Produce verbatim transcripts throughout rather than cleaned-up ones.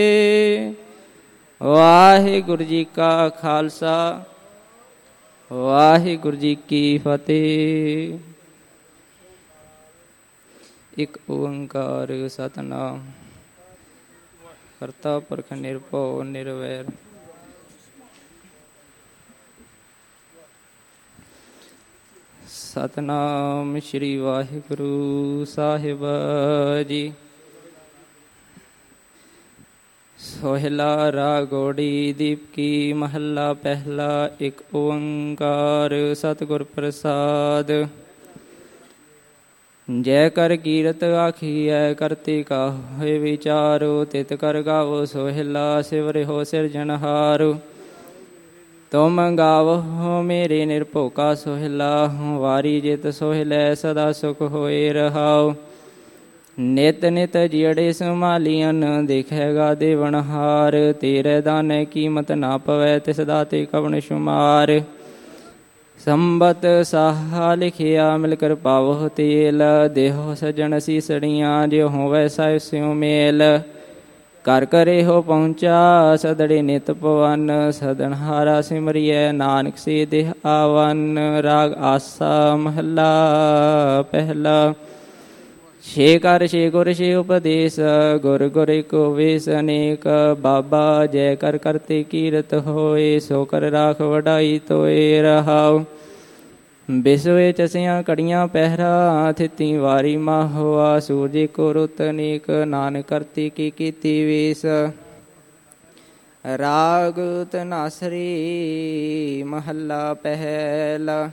ਵਾਹਿਗੁਰੂ ਜੀ ਕਾ ਖਾਲਸਾ ਵਾਹਿਗੁਰੂ ਜੀ ਕੀ ਫਤਿਹ। ਇੱਕ ਓੰਕਾਰ ਸਤਿਨਾਮ ਕਰਤਾ ਪੁਰਖ ਨਿਰਭਉ ਨਿਰਵੈਰ। ਸਤਿਨਾਮ ਸ਼੍ਰੀ ਵਾਹਿਗੁਰੂ ਸਾਹਿਬ ਜੀ। ਸੋਹਿਲਾ ਰਾਗ ਗੌੜੀ ਦੀਪਕੀ ਮਹੱਲਾ ਪਹਿਲਾ। ਇੱਕ ਓੰਕਾਰ ਸਤਿਗੁਰ ਪ੍ਰਸਾਦ। ਜੈ ਕਰ ਕੀਰਤ ਆਖੀਐ ਕਰਤੇ ਕਾਹੇ ਵਿਚਾਰੋ। ਤਿਤ ਕਰ ਗਾਵੋ ਸੋਹਿਲਾ ਸਿਵਰਿਓ ਸਿਰਜਣਹਾਰੋ। ਤੁਮ ਗਾਵੋ ਮੇਰੇ ਨਿਰਭਉ ਕਾ ਸੋਹਿਲਾ। ਵਾਰੀ ਜਿਤ ਸੋਹਿਲੈ ਸਦਾ ਸੁਖ ਹੋਏ ਰਹਾਉ। ਨਿਤ ਨਿਤ ਜਿਹੜੇ ਸੰਭਾਲੀਅਨ ਦੇਖੇਗਾ ਦੇਵਨਹਾਰ। ਤੇਰੇ ਦਾਨੇ ਕੀਮਤ ਨਾ ਪਵੈ ਤਿਸ ਦਾਤੇ ਕਵਣ ਸ਼ੁਮਾਰ। ਸੰਬਤ ਸਾਹਾ ਲਿਖਿਆ ਮਿਲ ਕਰ ਪਾਵੋ ਤੇਲ। ਦੇਹੋ ਸਜਣ ਸੀਸੜੀਆਂ ਜਿਉ ਹੋਵੈ ਸਾਹਿਬ ਸਿਉ ਮੇਲ। ਕਰ ਕਰੇ ਹੋ ਪਹੁੰਚਾ ਸਦੜੇ ਨਿਤ ਪਵਨ। ਸਦਨਹਾਰਾ ਸਿਮਰਿਐ ਨਾਨਕ ਸੇ ਦੇਹ ਆਵਨ। ਰਾਗ ਆਸਾ ਮਹੱਲਾ ਪਹਿਲਾ। ਛੇ ਕਰ ਛੇ ਗੁਰ ਛੇ ਉਪਦੇਸ਼। ਗੁਰ ਗੁਰ ਇਕ ਵੇਸ ਅਨੇਕ। ਬਾਬਾ ਜੈ ਕਰ ਕਰਤੇ ਕੀਰਤ ਹੋਏ। ਸੋ ਕਰ ਰਾਖ ਵਡਾਈ ਤੋਏ ਰਹਾਉ। ਬਿਸਵੇ ਚਸਿਆਂ ਕੜੀਆਂ ਪਹਿਰਾ। ਥਿਤੀ ਵਾਰੀ ਮਾਹੁਆ। ਸੂਰਜ ਕੋ ਰੁੱਤ ਅਨੇਕ। ਨਾਨਕ ਕਰਤੀ ਕੀ ਕੀਤੀ ਵੇਸ। ਰਾਗ ਧਨਾਸਰੀ ਮਹੱਲਾ ਪਹਿਲਾ।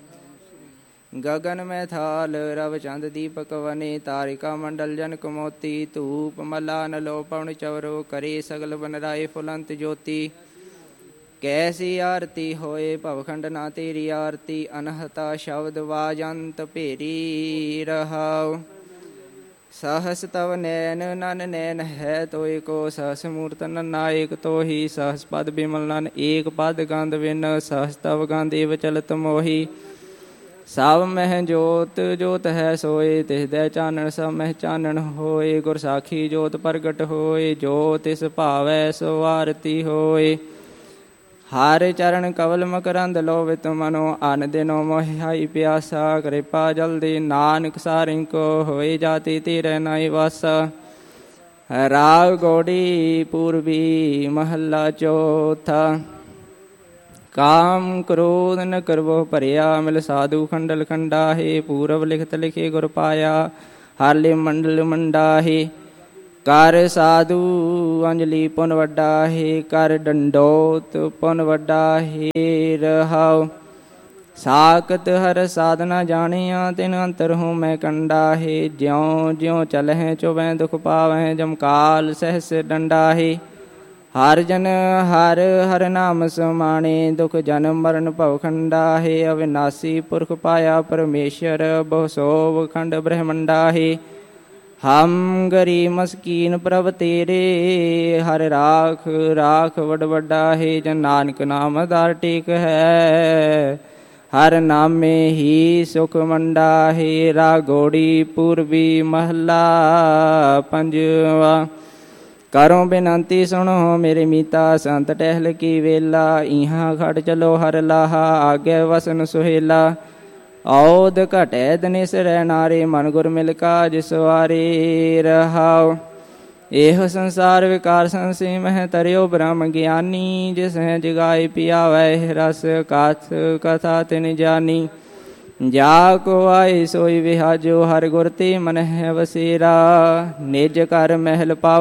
ਗਗਨ ਮੈਂ ਥਾਲ ਰਵ ਚੰਦ ਦੀਪਕ ਵਨੇ। ਤਾਰਿਕਾ ਮੰਡਲ ਜਨਕ ਮੋਤੀ। ਧੂਪ ਮਲਾ ਨਲੋ ਪਵਨ ਚਵਰੋ। ਕਰੇ ਸਗਲ ਬਨ ਰਾਏ ਫੁਲੰਤ ਜੋਤੀ। ਕੈਸੀ ਆਰਤੀ ਹੋਏ ਭਵਖੰਡ ਨਾ ਤੇਰੀ ਆਰਤੀ। ਅਨਹਤਾ ਸ਼ਬਦ ਵਾਜੰਤ ਭੇਰੀ ਰਹਾਉ। ਸਹਸ ਤਵ ਨੈਨ ਨਨ ਨੈਨ ਹੈ ਤੋਇ ਕੋ। ਸਹਸ ਮੂਰਤ ਨਾਇਕ ਤੋਹੀ। ਸਹਸ ਪਦ ਬਿਮਲ ਨਨ ਏਕ ਪਦ ਗੰਧ ਵਿਨ। ਸਹਸ ਤਵ ਗੰਧ ਏਵ ਚਲਤ ਮੋਹੀ। ਸਭ ਮਹਿ ਜੋਤ ਜੋਤ ਹੈ ਸੋਏ। ਤਿਸ ਦੈ ਚਾਨਣ ਸਭ ਮਹਿ ਚਾਨਣ ਹੋਏ। ਗੁਰ ਸਾਖੀ ਜੋਤ ਪ੍ਰਗਟ ਹੋਏ। ਜੋ ਤਿਸ ਭਾਵੈ ਸੋ ਆਰਤੀ ਹੋਏ। ਹਰ ਚਰਨ ਕਵਲ ਮਕਰੰਦ ਲੋਭਿਤ ਮਨੋ। ਅਨ ਦਿਨੋ ਮੋਹਿਆਈ ਪਿਆਸਾ। ਕਿਰਪਾ ਜਲਦੀ ਨਾਨਕ ਸਾਰਿ ਕੋ ਹੋਏ। ਜਾਤੀ ਤੇਰੇ ਨਾਇ ਵਾਸਾ। ਰਾਗ ਗੌੜੀ ਪੂਰਬੀ ਮਹੱਲਾ ਚੌਥਾ। ਕਾਮ ਕ੍ਰੋਧ ਨ ਕਰਵੋ ਭਰਿਆ। ਮਿਲ ਸਾਧੂ ਖੰਡਲ ਖੰਡਾਹੇ। ਪੂਰਬ ਲਿਖਤ ਲਿਖੇ ਗੁਰ ਪਾਇਆ। ਹਾਲੇ ਮੰਡਲ ਮੰਡਾਹੇ। ਕਰ ਸਾਧੂ ਅੰਜਲੀ ਪੁਨ ਵੱਡਾ ਹੈ। ਕਰ ਡੰਡੋਤ ਪੁਨ ਵੱਡਾ ਹੈ ਰਹਾਉ। ਸਾਕਤ ਹਰ ਸਾਧਨਾ ਜਾਣਿਆ। ਤਿਨ ਅੰਤਰ ਹੂੰ ਮੈਂ ਕੰਡਾ ਹੈ। ਜਿਉ ਜਿਉ ਚਲਹਿ ਚੁਬੈ ਦੁਖ ਪਾਵੈ। ਜਮਕਾਲ ਸਹਿਸ ਡੰਡਾ ਹੈ। ਹਰ ਜਨ ਹਰ ਹਰ ਨਾਮ ਸਮਾਣੇ। ਦੁਖ ਜਨਮ ਮਰਨ ਭਵ ਖੰਡਾ ਹੈ। ਅਵਿਨਾਸੀ ਪੁਰਖ ਪਾਇਆ ਪਰਮੇਸ਼ਰ। ਬਹੁ ਸੋਭ ਖੰਡ ਬ੍ਰਹਮੰਡਾ ਹੈ। ਹਮ ਗਰੀ ਮਸਕੀਨ ਪ੍ਰਭ ਤੇਰੇ। ਹਰ ਰਾਖ ਰਾਖ ਵਡ ਵੱਡਾ ਹੈ। ਜਨ ਨਾਨਕ ਨਾਮ ਆਧਾਰ ਟੇਕ ਹੈ। ਹਰ ਨਾਮੇ ਹੀ ਸੁਖ ਮੰਡਾ ਹੈ। ਰਾਗ ਗੌੜੀ ਪੂਰਬੀ ਮਹੱਲਾ ਪੰਜਵਾ। ਕਰੋ ਬੇਨੰਤੀ ਸੁਣੋ ਮੇਰੇ ਮੀਤਾ। ਸੰਤ ਟਹਿਲ ਕੀ ਵੇਲਾ। ਇਹਾਂ ਖੜ ਚਲੋ ਹਰ ਲਾਹਾ। ਆਗੇ ਵਸਨ ਸੁਹੇਲਾ। ਔਦ ਘਟੈ ਦਨਿਸ ਰਹਿ ਨਾਰੇ। ਮਨ ਗੁਰ ਮਿਲ ਕਾਜ ਸਵਾਰੇ ਰਹਾਉ। ਇਹੋ ਸੰਸਾਰ ਵਿਕਾਰ ਸੰਸੀ ਮਹਿ ਤਰਿਓ ਬ੍ਰਹਮ ਗਿਆਨੀ। ਜਿਸ ਹੈ ਜਗਾਏ ਪਿਆਵੈ ਰਸ ਕਥ ਕਥਾ ਤਿਨ ਜਾਨੀ। ਜਾ ਕੋ ਆਏ ਸੋਈ ਵਿਹਾਜੋ। ਹਰ ਗੁਰ ਤੇ ਮਨ ਹੈ ਵਸੇਰਾ। ਨਿਜ ਘਰ ਮਹਿਲ ਪਾਓ